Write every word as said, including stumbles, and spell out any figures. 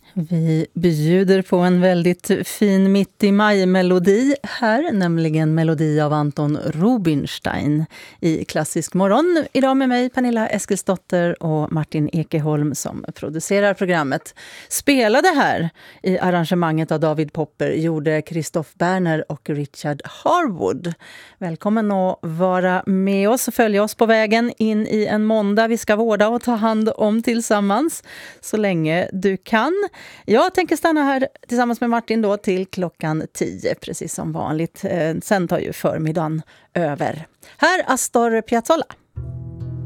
Vi bjuder på en väldigt fin mitt i maj-melodi här, nämligen melodi av Anton Rubinstein i Klassisk morgon. Idag med mig Pernilla Eskilsdotter och Martin Ekeholm som producerar programmet. Spelade här i arrangemanget av David Popper gjorde Christoph Berner och Richard Harwood. Välkommen att vara med oss och följa oss på vägen in i en måndag vi ska vårda och ta hand om tillsammans så länge du kan. Jag tänker stanna här tillsammans med Martin då till klockan tio, precis som vanligt. Sen tar ju förmiddagen över. Här Astor Piazzolla.